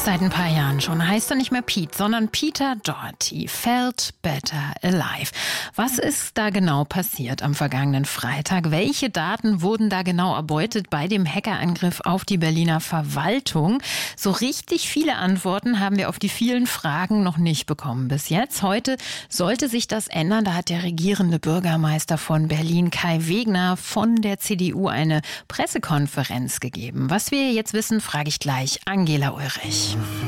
Seit ein paar Jahren schon heißt er nicht mehr Pete, sondern Peter Doherty. Felt Better Alive. Was ist da genau passiert am vergangenen Freitag? Welche Daten wurden da genau erbeutet bei dem Hackerangriff auf die Berliner Verwaltung? So richtig viele Antworten haben wir auf die vielen Fragen noch nicht bekommen bis jetzt. Heute sollte sich das ändern. Da hat der regierende Bürgermeister von Berlin, Kai Wegner, von der CDU eine Pressekonferenz gegeben. Was wir jetzt wissen, frage ich gleich Angela Ulrich.